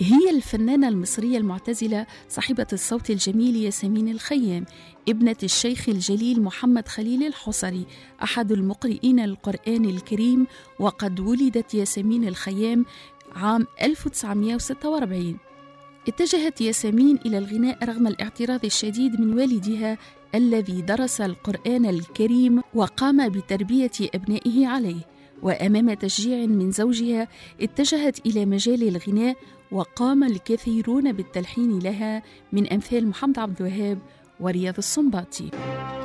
هي الفنانة المصرية المعتزلة صاحبة الصوت الجميل ياسمين الخيام، ابنة الشيخ الجليل محمد خليل الحصري، أحد المقرئين القرآن الكريم. وقد ولدت ياسمين الخيام عام 1946. اتجهت ياسمين إلى الغناء رغم الاعتراض الشديد من والدها الذي درس القرآن الكريم وقام بتربية أبنائه عليه، وأمام تشجيع من زوجها اتجهت إلى مجال الغناء، وقام الكثيرون بالتلحين لها من أمثال محمد عبد الوهاب ورياض السنباطي.